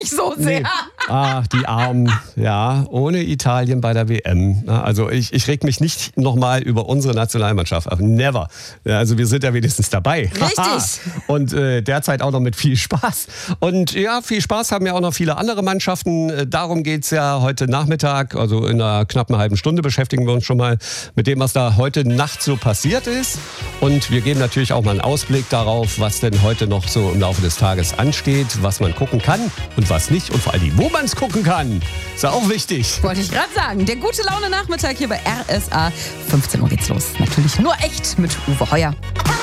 so sehr. Nee. Ach, die Armen. Ja, ohne Italien bei der WM. Also ich reg mich nicht nochmal über unsere Nationalmannschaft. Never. Also wir sind ja wenigstens dabei. Richtig. Und derzeit auch noch mit viel Spaß. Und ja, viel Spaß haben ja auch noch viele andere Mannschaften. Darum geht's ja heute Nachmittag. Also in einer knappen halben Stunde beschäftigen wir uns schon mal mit dem, was da heute Nacht so passiert ist. Und wir geben natürlich auch mal einen Ausblick darauf, was denn heute noch so im Laufe des Tages ansteht, was man gucken kann und was nicht und vor allem, wo man es gucken kann. Ist ja auch wichtig. Wollte ich gerade sagen. Der gute Laune Nachmittag hier bei RSA. 15 Uhr geht's los. Natürlich nur echt mit Uwe Heuer.